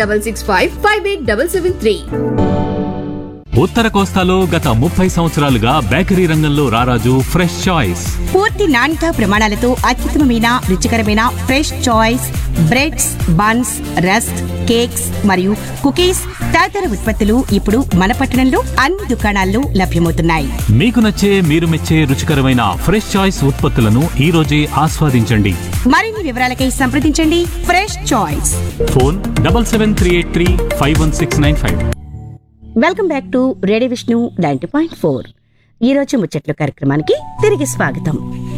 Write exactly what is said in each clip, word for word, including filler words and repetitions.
Six six five five eight seven seven three. ఉత్తర కోస్తాలో గత ముప్పై సంవత్సరాలుగా బేకరీ రంగంలో రారాజు ఫ్రెష్ చాయిస్. పూర్తి నాణ్యత ప్రమాణాలతో అత్యుత్తమమైన రుచికరమైన fresh choice breads, buns, rusk, cakes మరియు కుకీస్ తదితర ఉత్పత్తులు ఇప్పుడు మన పట్టణంలో అన్ని దుకాణాల్లో లభ్యమవుతున్నాయి. మీకు నచ్చే మీరు మెచ్చే రుచికరమైన ఫ్రెష్ చాయిస్ ఉత్పత్తులను ఈ రోజే ఆస్వాదించండి. మరిన్ని వివరాలకై సంప్రదించండి fresh choice. Phone double seven three eight three five one six nine five. Welcome back to radio Vishnu ninety point four. ఈరోజు ముచ్చట్లు కార్యక్రమానికి తిరిగి స్వాగతం.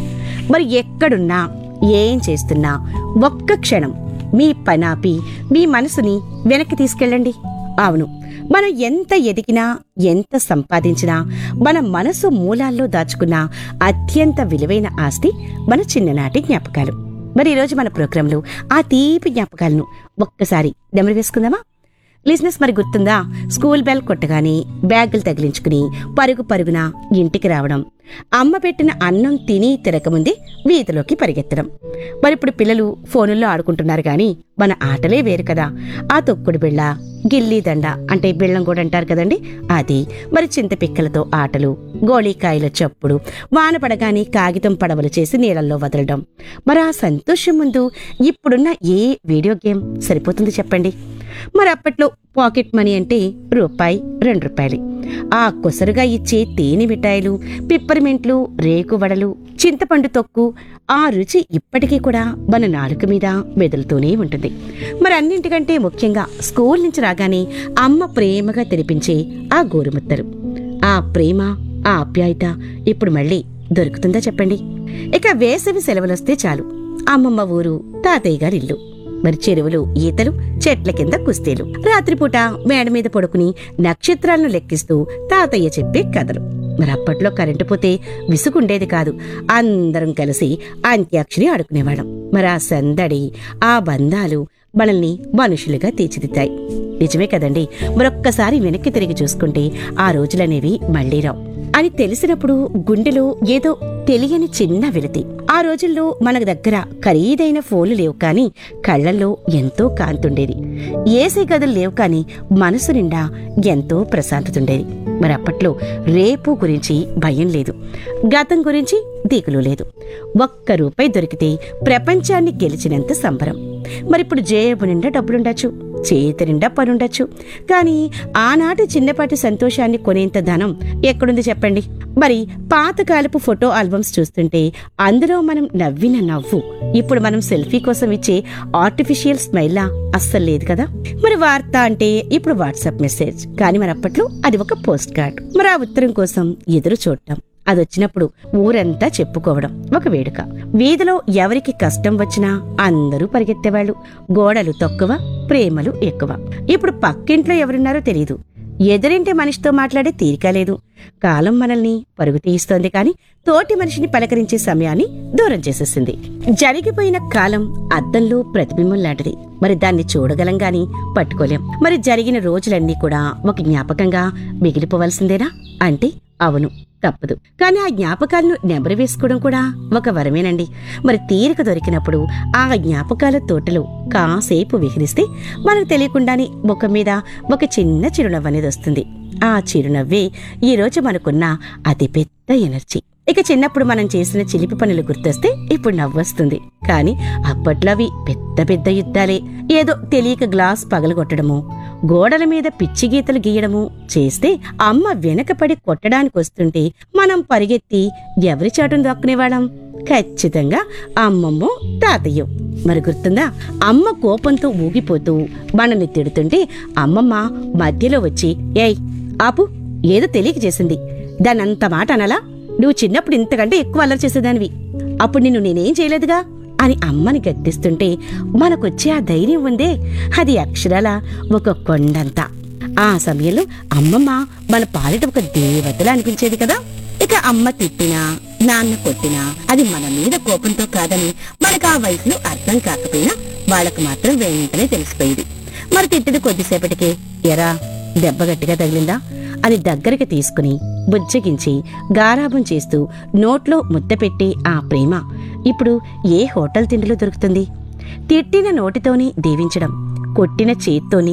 మరి ఎక్కడున్నా ఏం చేస్తున్నా ఒక్క క్షణం మీ పనాపి మీ మనసుని వెనక్కి తీసుకెళ్ళండి. అవును, మనం ఎంత ఎదిగినా ఎంత సంపాదించినా మన మనసు మూలాల్లో దాచుకున్న అత్యంత విలువైన ఆస్తి మన చిన్ననాటి జ్ఞాపకాలు. మరి ఈరోజు మన ప్రోగ్రాంలో ఆ తీపి జ్ఞాపకాలను ఒక్కసారి నెమరు వేసుకుందామా? లిజినెస్, మరి గుర్తుందా? స్కూల్ బెల్ కొట్టగానే బ్యాగులు తగిలించుకుని పరుగు పరుగున ఇంటికి రావడం, అమ్మ పెట్టిన అన్నం తిని తిరగముందే వీధిలోకి పరిగెత్తడం. మరి ఇప్పుడు పిల్లలు ఫోనుల్లో ఆడుకుంటున్నారు గాని మన ఆటలే వేరు కదా. ఆ తొక్కుడు బిళ్ళ, గిల్లీ దండ అంటే బిళ్ళం కూడా అంటారు కదండి, అది. మరి చింతపిక్కలతో ఆటలు, గోళీకాయల చప్పుడు, వాన పడగానే కాగితం పడవలు చేసి నీళ్ళల్లో వదలడం. మరి ఆ సంతోషం ముందు ఇప్పుడున్న ఏ వీడియో గేమ్ సరిపోతుంది చెప్పండి? మరి అప్పట్లో పాకెట్ మనీ అంటే రూపాయి, రెండు రూపాయలు. ఆ కొసరుగా ఇచ్చే తేనె మిఠాయిలు, పిప్పర్మెంట్లు, రేకు వడలు, చింతపండు తొక్కు, ఆ రుచి ఇప్పటికీ కూడా మన నాలుక మీద మెదులుతూనే ఉంటుంది. మరి అన్నింటికంటే ముఖ్యంగా స్కూల్ నుంచి రాగానే అమ్మ ప్రేమగా తినిపించే ఆ గోరుముద్దలు, ఆ ప్రేమ, ఆ ఆప్యాయత ఇప్పుడు మళ్ళీ దొరుకుతుందా చెప్పండి? ఇక వేసవి సెలవులొస్తే చాలు, అమ్మమ్మ ఊరు, తాతయ్య గారి ఇల్లు, మరి చెరువులు, ఈతలు, చెట్ల కింద కుస్తీలు, రాత్రిపూట మేడ మీద పడుకుని నక్షత్రాలను లెక్కిస్తూ తాతయ్య చెప్పే కథలు. మరి అప్పట్లో కరెంటు పోతే విసుగుండేది కాదు, అందరం కలిసి అంత్యాక్షరి ఆడుకునేవాళ్ళం. మరి ఆ సందడి, ఆ బంధాలు మనల్ని మనుషులుగా తీర్చిదిద్దాయి. నిజమే కదండి. మరొక్కసారి వెనక్కి తిరిగి చూసుకుంటే ఆ రోజులనేవి మళ్లీ రావు అని తెలిసినప్పుడు గుండెలో ఏదో తెలియని చిన్న వెలితి. ఆ రోజుల్లో మన దగ్గర ఖరీదైన ఫోన్లు లేవు కానీ కళ్లల్లో ఎంతో కాంతుండేది. ఏసీ గదులు లేవు కానీ మనసు నిండా ఎంతో ప్రశాంతతుండేది. మరి అప్పట్లో రేపు గురించి భయం లేదు, గతం గురించి దిగులు లేదు. ఒక్క రూపాయి దొరికితే ప్రపంచాన్ని గెలిచినంత సంబరం. మరిప్పుడు జేబు నిండా డబ్బులుండొచ్చు, చేతి నిండా పనుండొచ్చు, కానీ ఆనాటి చిన్నపాటి సంతోషాన్ని కొనేంత ధనం ఎక్కడుంది చెప్పండి? మరి పాతకాలపు ఫోటో ఆల్బమ్స్ చూస్తుంటే అందులో మనం నవ్విన నవ్వు ఇప్పుడు మనం సెల్ఫీ కోసం ఇచ్చే ఆర్టిఫిషియల్ స్మైల్లా అస్సలు లేదు కదా. మరి వార్త అంటే ఇప్పుడు వాట్సాప్ మెసేజ్, కానీ మరి అప్పట్లో అది ఒక పోస్ట్ కార్డ్. మరి ఆ ఉత్తరం కోసం ఎదురు చూడటం, అదొచ్చినప్పుడు ఊరంతా చెప్పుకోవడం ఒక వేడుక. వీధిలో ఎవరికి కష్టం వచ్చినా అందరూ పరిగెత్తేవాళ్లు. గోడలు తక్కువ, ప్రేమలు ఎక్కువ. ఇప్పుడు పక్కింట్లో ఎవరున్నారో తెలీదు, ఎదురింటి మనిషితో మాట్లాడే తీరిక లేదు. కాలం మనల్ని పరుగు తీయిస్తోంది కానీ తోటి మనిషిని పలకరించే సమయాన్ని దూరం చేసేసింది. జరిగిపోయిన కాలం అద్దంలో ప్రతిబింబం లాంటిది. మరి దాన్ని చూడగలం గాని పట్టుకోలేం. మరి జరిగిన రోజులన్నీ కూడా ఒక జ్ఞాపకంగా మిగిలిపోవలసిందేనా అంటే అవును, తప్పదు. కానీ ఆ జ్ఞాపకాలను నెమరు వేసుకోవడం కూడా ఒక వరమేనండి. మరి తీరిక దొరికినప్పుడు ఆ జ్ఞాపకాల తోటలో కాసేపు విహరిస్తే మనకు తెలియకుండానే ముఖం మీద ఒక చిన్న చిరునవ్వు అనేది వస్తుంది. ఆ చిరునవ్వే ఈరోజు మనకున్న అతిపెద్ద ఎనర్జీ. ఇక చిన్నప్పుడు మనం చేసిన చిలిపి పనులు గుర్తొస్తే ఇప్పుడు నవ్వొస్తుంది, కానీ అప్పట్లో అవి పెద్ద పెద్ద యుద్ధాలే. ఏదో తెలియక గ్లాస్ పగలగొట్టడము, గోడల మీద పిచ్చి గీతలు గీయడము చేస్తే అమ్మ వెనకపడి కొట్టడానికి వస్తుంటే మనం పరిగెత్తి ఎవరి చాటును దక్కునేవాళ్ళం? ఖచ్చితంగా అమ్మమ్మో తాతయ్యో. మరి గుర్తుందా? అమ్మ కోపంతో ఊగిపోతూ మనల్ని తిడుతుంటే అమ్మమ్మ మధ్యలో వచ్చి, ఏయ్ ఆపు, ఏదో తెలియక చేసింది, దానంత మాట అనలా, నువ్వు చిన్నప్పుడు ఇంతకంటే ఎక్కువ అల్లరి చేసేదానివి, అప్పుడు నిన్ను నేనేం చేయలేదుగా అని అమ్మని గద్దిస్తుంటే మనకొచ్చే ఆ ధైర్యం ఉందే, అది అక్షరాల ఒక కొండంతా. ఆ సమయంలో అమ్మమ్మ మన పాలిట ఒక దేవతలా అనిపించేది కదా. ఇక అమ్మ తిట్టినా నాన్న కొట్టినా అది మన మీద కోపంతో కాదని మనకు ఆ వయసులో అర్థం కాకపోయినా వాళ్లకు మాత్రం వెంటనే తెలిసిపోయేది. మరి తిట్టిన కొద్దిసేపటికే, ఎరా దెబ్బ గట్టిగా తగిలిందా అని దగ్గరికి తీసుకుని బుజ్జగించి గారాబం చేస్తూ నోట్లో ముద్ద పెట్టి ఆ ప్రేమ ఇప్పుడు ఏ హోటల్ తిండిలో దొరుకుతుంది? తిట్టిన నోటితోని దీవించడం, కొట్టిన చేత్తోని